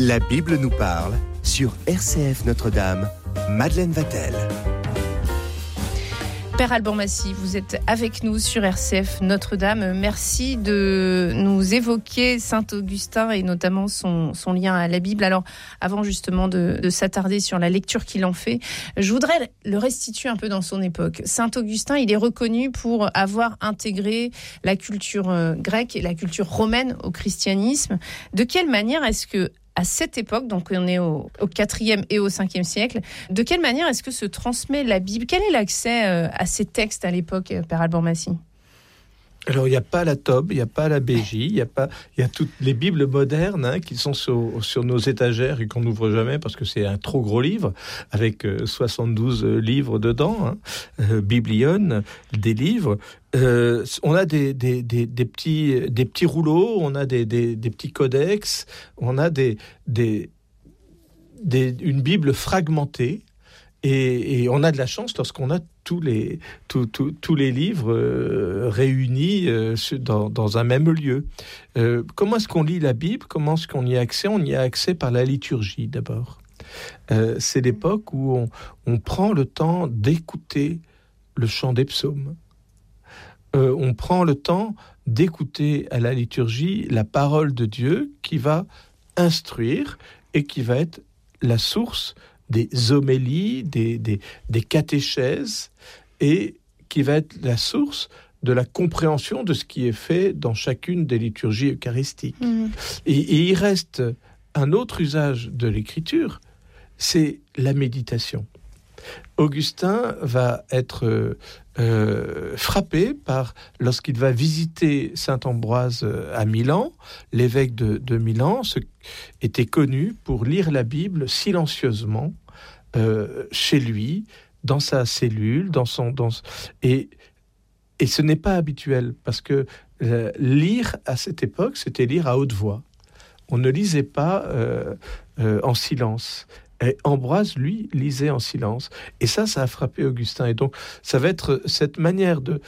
La Bible nous parle sur RCF Notre-Dame. Madeleine Vatel. Père Alban Massy, vous êtes avec nous sur RCF Notre-Dame. Merci de nous évoquer Saint-Augustin et notamment son lien à la Bible. Alors, avant justement de s'attarder sur la lecture qu'il en fait, je voudrais le restituer un peu dans son époque. Saint-Augustin, il est reconnu pour avoir intégré la culture grecque et la culture romaine au christianisme. De quelle manière est-ce que à cette époque, donc on est au 4e et au 5e siècle, de quelle manière est-ce que se transmet la Bible ? Quel est l'accès à ces textes à l'époque, Père Alban Massy ? Alors, il n'y a pas la Tob, il n'y a pas la BJ, il y a toutes les Bibles modernes qui sont sur nos étagères et qu'on n'ouvre jamais parce que c'est un trop gros livre, avec 72 livres dedans, biblion, des livres. On a des petits rouleaux, on a des petits codex, on a une Bible fragmentée. Et on a de la chance lorsqu'on a tous les livres réunis dans un même lieu. Comment est-ce qu'on lit la Bible ? Comment est-ce qu'on y a accès ? On y a accès par la liturgie d'abord. C'est l'époque où on prend le temps d'écouter le chant des psaumes. On prend le temps d'écouter à la liturgie la parole de Dieu qui va instruire et qui va être la source des homélies, des catéchèses, et qui va être la source de la compréhension de ce qui est fait dans chacune des liturgies eucharistiques. Et il reste un autre usage de l'écriture, c'est la méditation. Augustin va être frappé lorsqu'il va visiter saint Ambroise à Milan. L'évêque de Milan était connu pour lire la Bible silencieusement chez lui, dans sa cellule, et ce n'est pas habituel parce que lire à cette époque, c'était lire à haute voix. On ne lisait pas en silence. Et Ambroise, lui, lisait en silence. Et ça a frappé Augustin. Et donc, ça va être cette manière de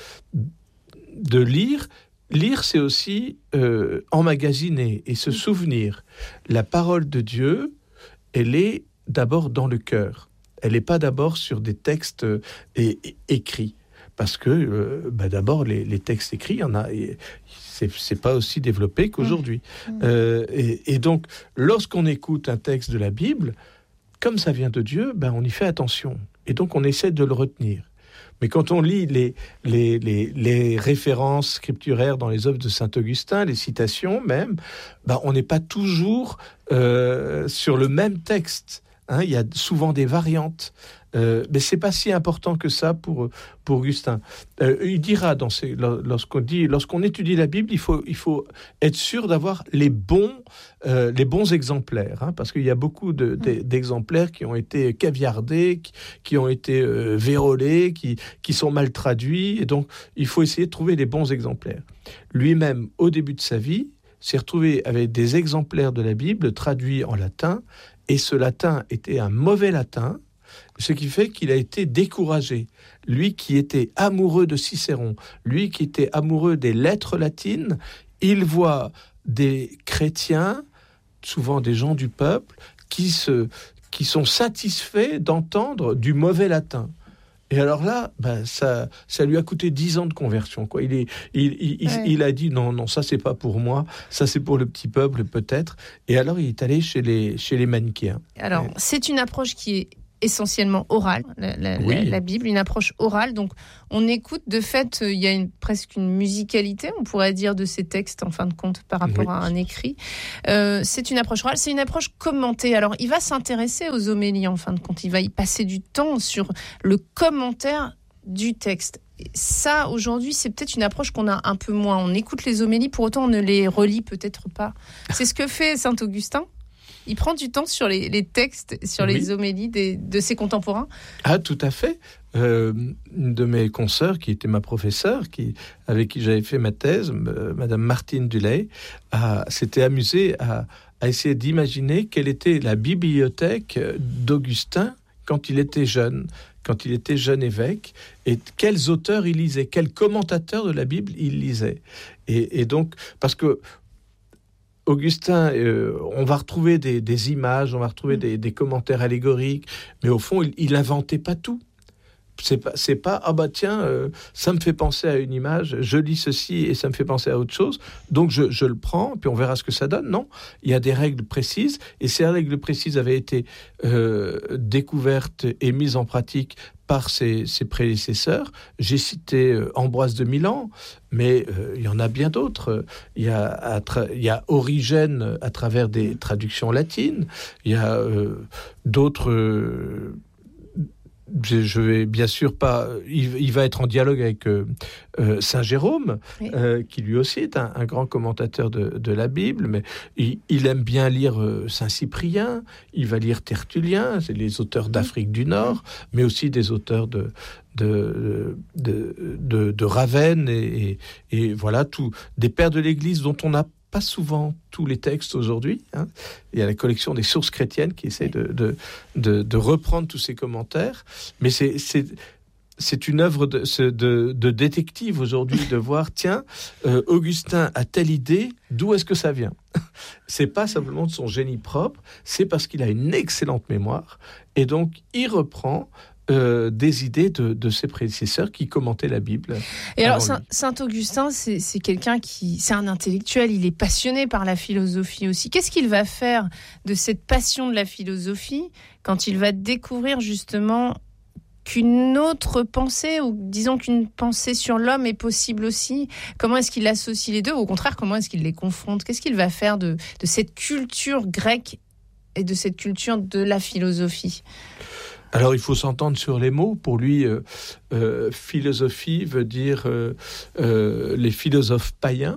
lire. Lire, c'est aussi emmagasiner et se souvenir. La parole de Dieu, elle est d'abord dans le cœur. Elle n'est pas d'abord sur des textes écrits. Parce que, d'abord, les textes écrits, il y en a... C'est pas aussi développé qu'aujourd'hui. Et donc, lorsqu'on écoute un texte de la Bible, comme ça vient de Dieu, on y fait attention. Et donc, on essaie de le retenir. Mais quand on lit les références scripturaires dans les œuvres de Saint-Augustin, les citations même, on n'est pas toujours sur le même texte. Il y a souvent des variantes. Mais c'est pas si important que ça pour Augustin. Il dira lorsqu'on étudie la Bible, il faut être sûr d'avoir les bons exemplaires, parce qu'il y a beaucoup d'exemplaires qui ont été caviardés, qui ont été vérolés, qui sont mal traduits, et donc il faut essayer de trouver les bons exemplaires. Lui-même, au début de sa vie, s'est retrouvé avec des exemplaires de la Bible traduits en latin, et ce latin était un mauvais latin, ce qui fait qu'il a été découragé. Lui qui était amoureux de Cicéron, lui qui était amoureux des lettres latines, il voit des chrétiens, souvent des gens du peuple, qui sont satisfaits d'entendre du mauvais latin. Et alors là, ça lui a coûté 10 ans de conversion, quoi. Il a dit non, ça c'est pas pour moi, ça c'est pour le petit peuple peut-être. Et alors il est allé chez les manichéens. Alors c'est une approche qui est essentiellement orale, la Bible, une approche orale. Donc, on écoute. De fait, il y a presque une musicalité, on pourrait dire, de ces textes, en fin de compte, par rapport à un écrit. C'est une approche orale, c'est une approche commentée. Alors, il va s'intéresser aux homélies, en fin de compte. Il va y passer du temps sur le commentaire du texte. Ça, aujourd'hui, c'est peut-être une approche qu'on a un peu moins. On écoute les homélies, pour autant, on ne les relit peut-être pas. C'est ce que fait Saint-Augustin. Il prend du temps sur les textes, sur les homélies de ses contemporains. Ah, tout à fait. Une de mes consoeurs, qui était ma professeure, avec qui j'avais fait ma thèse, Madame Martine Dulay, s'était amusée à essayer d'imaginer quelle était la bibliothèque d'Augustin quand il était jeune évêque, et quels auteurs il lisait, quels commentateurs de la Bible il lisait. Et donc, parce que Augustin, on va retrouver des images, on va retrouver des commentaires allégoriques, mais au fond, il n'inventait pas tout. C'est pas tiens, ça me fait penser à une image, je lis ceci et ça me fait penser à autre chose, donc je le prends, puis on verra ce que ça donne. Non, il y a des règles précises, et ces règles précises avaient été découvertes et mises en pratique par ses prédécesseurs. J'ai cité Ambroise de Milan, mais il y en a bien d'autres. Il y a Origène à travers des traductions latines, il y a d'autres... Je vais bien sûr pas... Il va être en dialogue avec Saint Jérôme, oui. Qui lui aussi est un grand commentateur de la Bible, mais il aime bien lire Saint Cyprien, il va lire Tertullien, c'est les auteurs d'Afrique du Nord, mais aussi des auteurs de Ravenne et voilà, des pères de l'Église dont on n'a pas souvent tous les textes aujourd'hui. Hein. Il y a la collection des sources chrétiennes qui essaie de reprendre tous ces commentaires, mais c'est une œuvre de détective aujourd'hui de voir, tiens, Augustin a telle idée, d'où est-ce que ça vient ? C'est pas simplement de son génie propre, c'est parce qu'il a une excellente mémoire, et donc il reprend des idées de ses prédécesseurs qui commentaient la Bible. Et alors, Saint Augustin, c'est quelqu'un c'est un intellectuel, il est passionné par la philosophie aussi. Qu'est-ce qu'il va faire de cette passion de la philosophie quand il va découvrir justement qu'une autre pensée, ou disons qu'une pensée sur l'homme est possible aussi? Comment est-ce qu'il associe les deux? Ou au contraire, comment est-ce qu'il les confronte? Qu'est-ce qu'il va faire de cette culture grecque et de cette culture de la philosophie? Alors, il faut s'entendre sur les mots. Pour lui, philosophie veut dire les philosophes païens.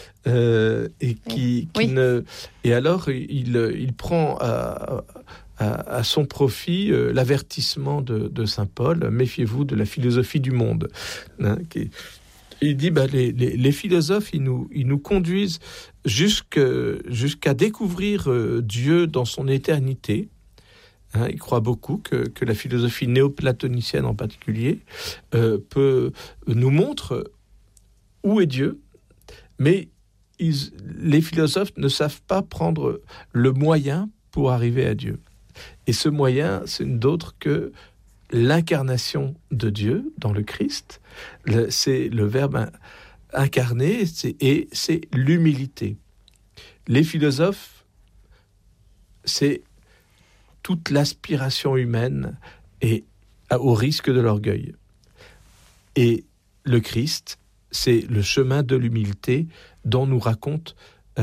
Et alors, il prend à son profit l'avertissement de saint Paul, méfiez-vous de la philosophie du monde. Hein, il dit, les philosophes, ils nous conduisent jusqu'à découvrir Dieu dans son éternité. Hein, il croit beaucoup que la philosophie néoplatonicienne en particulier nous montre où est Dieu, mais les philosophes ne savent pas prendre le moyen pour arriver à Dieu. Et ce moyen, c'est d'autre que l'incarnation de Dieu dans le Christ. C'est le Verbe incarné, et c'est l'humilité. Les philosophes, c'est toute l'aspiration humaine et au risque de l'orgueil. Et le Christ, c'est le chemin de l'humilité dont nous raconte,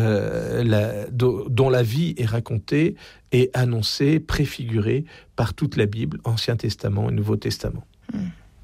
dont la vie est racontée et annoncée, préfigurée par toute la Bible, Ancien Testament et Nouveau Testament.